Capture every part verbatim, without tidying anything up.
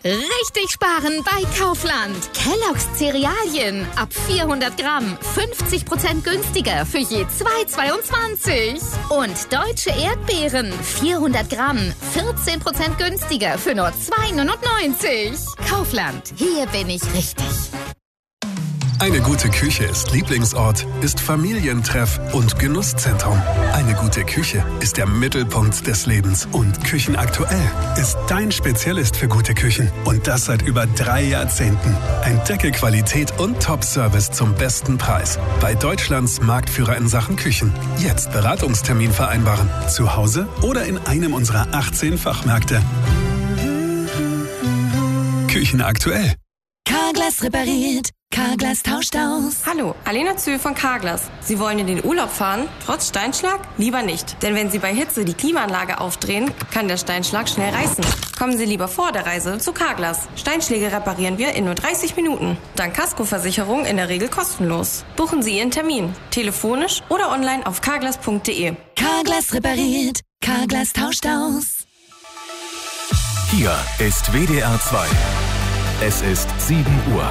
Richtig sparen bei Kaufland. Kellogg's Cerealien ab vierhundert Gramm fünfzig Prozent günstiger für je zwei Euro zweiundzwanzig. Und deutsche Erdbeeren vierhundert Gramm vierzehn Prozent günstiger für nur zwei Euro neunundneunzig. Kaufland, hier bin ich richtig. Eine gute Küche ist Lieblingsort, ist Familientreff und Genusszentrum. Eine gute Küche ist der Mittelpunkt des Lebens. Und Küchenaktuell ist dein Spezialist für gute Küchen. Und das seit über drei Jahrzehnten. Entdecke Qualität und Top-Service zum besten Preis. Bei Deutschlands Marktführer in Sachen Küchen. Jetzt Beratungstermin vereinbaren. Zu Hause oder in einem unserer achtzehn Fachmärkte. Küchenaktuell. Carglass repariert. Carglass tauscht aus. Hallo, Alena Zühl von Carglass. Sie wollen in den Urlaub fahren, trotz Steinschlag? Lieber nicht. Denn wenn Sie bei Hitze die Klimaanlage aufdrehen, kann der Steinschlag schnell reißen. Kommen Sie lieber vor der Reise zu Carglass. Steinschläge reparieren wir in nur dreißig Minuten. Dank Kaskoversicherung in der Regel kostenlos. Buchen Sie Ihren Termin. Telefonisch oder online auf carglass punkt de. Carglass repariert. Carglass tauscht aus. Hier ist W D R zwei. Es ist sieben Uhr.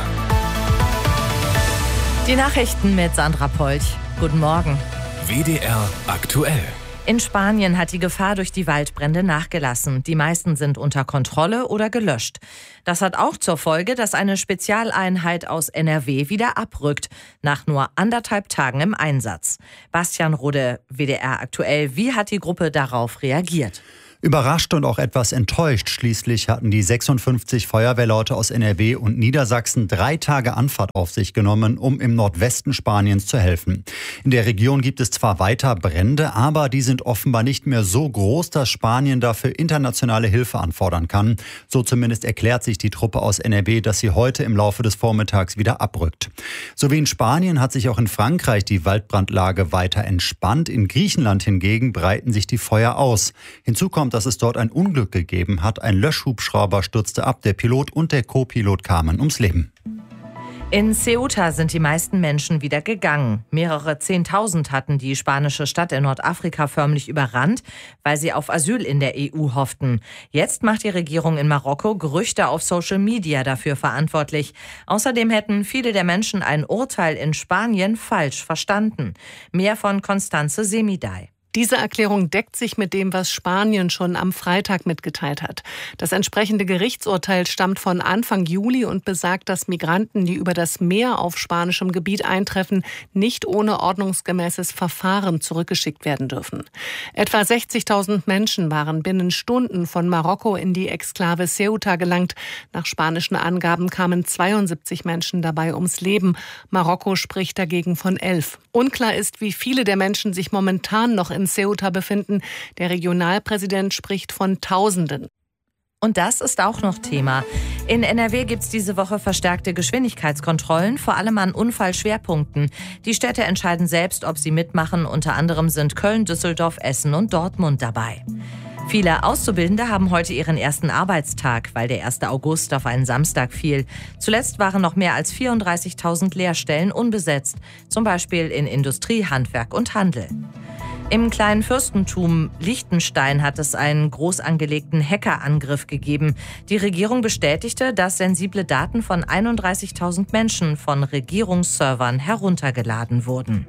Die Nachrichten mit Sandra Polch. Guten Morgen. W D R aktuell. In Spanien hat die Gefahr durch die Waldbrände nachgelassen. Die meisten sind unter Kontrolle oder gelöscht. Das hat auch zur Folge, dass eine Spezialeinheit aus N R W wieder abrückt, nach nur anderthalb Tagen im Einsatz. Bastian Rode, W D R aktuell. Wie hat die Gruppe darauf reagiert? Überrascht und auch etwas enttäuscht. Schließlich hatten die sechsundfünfzig Feuerwehrleute aus N R W und Niedersachsen drei Tage Anfahrt auf sich genommen, um im Nordwesten Spaniens zu helfen. In der Region gibt es zwar weiter Brände, aber die sind offenbar nicht mehr so groß, dass Spanien dafür internationale Hilfe anfordern kann. So zumindest erklärt sich die Truppe aus N R W, dass sie heute im Laufe des Vormittags wieder abrückt. So wie in Spanien hat sich auch in Frankreich die Waldbrandlage weiter entspannt. In Griechenland hingegen breiten sich die Feuer aus. Hinzu kommt, dass es dort ein Unglück gegeben hat. Ein Löschhubschrauber stürzte ab. Der Pilot und der Co-Pilot kamen ums Leben. In Ceuta sind die meisten Menschen wieder gegangen. Mehrere Zehntausend hatten die spanische Stadt in Nordafrika förmlich überrannt, weil sie auf Asyl in der E U hofften. Jetzt macht die Regierung in Marokko Gerüchte auf Social Media dafür verantwortlich. Außerdem hätten viele der Menschen ein Urteil in Spanien falsch verstanden. Mehr von Constanze Semidai. Diese Erklärung deckt sich mit dem, was Spanien schon am Freitag mitgeteilt hat. Das entsprechende Gerichtsurteil stammt von Anfang Juli und besagt, dass Migranten, die über das Meer auf spanischem Gebiet eintreffen, nicht ohne ordnungsgemäßes Verfahren zurückgeschickt werden dürfen. Etwa sechzigtausend Menschen waren binnen Stunden von Marokko in die Exklave Ceuta gelangt. Nach spanischen Angaben kamen zweiundsiebzig Menschen dabei ums Leben. Marokko spricht dagegen von elf. Unklar ist, wie viele der Menschen sich momentan noch in Ceuta befinden. Der Regionalpräsident spricht von Tausenden. Und das ist auch noch Thema. In N R W gibt es diese Woche verstärkte Geschwindigkeitskontrollen, vor allem an Unfallschwerpunkten. Die Städte entscheiden selbst, ob sie mitmachen. Unter anderem sind Köln, Düsseldorf, Essen und Dortmund dabei. Viele Auszubildende haben heute ihren ersten Arbeitstag, weil der erste August auf einen Samstag fiel. Zuletzt waren noch mehr als vierunddreißigtausend Lehrstellen unbesetzt, zum Beispiel in Industrie, Handwerk und Handel. Im kleinen Fürstentum Liechtenstein hat es einen groß angelegten Hackerangriff gegeben. Die Regierung bestätigte, dass sensible Daten von einunddreißigtausend Menschen von Regierungsservern heruntergeladen wurden.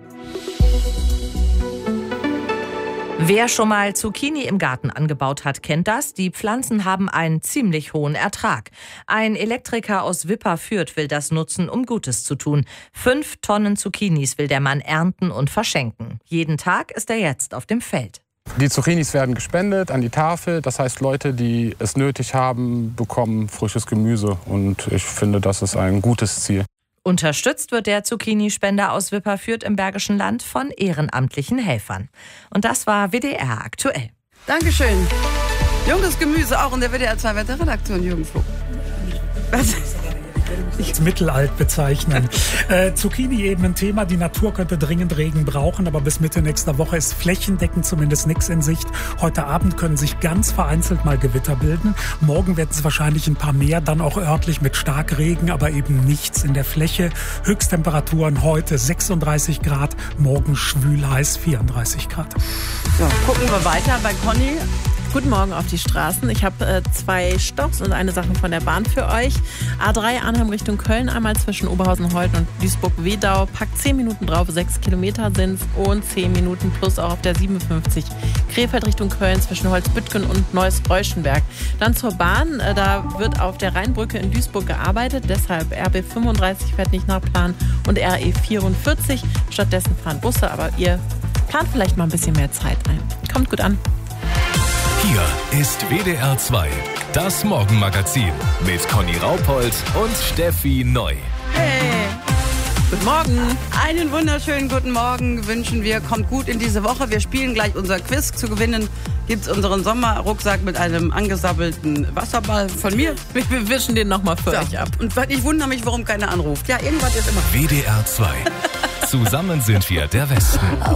Wer schon mal Zucchini im Garten angebaut hat, kennt das. Die Pflanzen haben einen ziemlich hohen Ertrag. Ein Elektriker aus Wipperfürth will das nutzen, um Gutes zu tun. Fünf Tonnen Zucchinis will der Mann ernten und verschenken. Jeden Tag ist er jetzt auf dem Feld. Die Zucchinis werden gespendet an die Tafel. Das heißt, Leute, die es nötig haben, bekommen frisches Gemüse. Und ich finde, das ist ein gutes Ziel. Unterstützt wird der Zucchini-Spender aus Wipperfürth im Bergischen Land von ehrenamtlichen Helfern. Und das war W D R aktuell. Dankeschön. Junges Gemüse auch in der W D R zwei Wetterredaktion, Jürgen Floh. Was? Als mittelalt bezeichnen. äh, Zucchini eben ein Thema. Die Natur könnte dringend Regen brauchen, aber bis Mitte nächster Woche ist flächendeckend zumindest nichts in Sicht. Heute Abend können sich ganz vereinzelt mal Gewitter bilden. Morgen werden es wahrscheinlich ein paar mehr, dann auch örtlich mit Starkregen, aber eben nichts in der Fläche. Höchsttemperaturen heute sechsunddreißig Grad, morgen schwül heiß vierunddreißig Grad. So, gucken wir weiter bei Conny. Guten Morgen auf die Straßen. Ich habe äh, zwei Stops und eine Sache von der Bahn für euch. A drei Arnhem Richtung Köln, einmal zwischen Oberhausen-Holten und Duisburg-Wedau. Packt zehn Minuten drauf, sechs Kilometer sind es und zehn Minuten plus auch auf der siebenundfünfzig. Krefeld Richtung Köln zwischen Holzbüttgen und Neuss-Reuschenberg. Dann zur Bahn, äh, da wird auf der Rheinbrücke in Duisburg gearbeitet. Deshalb R B fünfunddreißig fährt nicht nach Plan und R E vierundvierzig. Stattdessen fahren Busse, aber ihr plant vielleicht mal ein bisschen mehr Zeit ein. Kommt gut an. Hier ist W D R zwei, das Morgenmagazin mit Conny Raupold und Steffi Neu. Hey! Guten Morgen. Einen wunderschönen guten Morgen wünschen wir. Kommt gut in diese Woche. Wir spielen gleich unser Quiz. Zu gewinnen gibt es unseren Sommerrucksack mit einem angesabbelten Wasserball von mir. Wir wischen den nochmal für so. euch ab. Und ich wundere mich, warum keiner anruft. Ja, irgendwas ist immer. W D R zwei. Zusammen sind wir der Westen.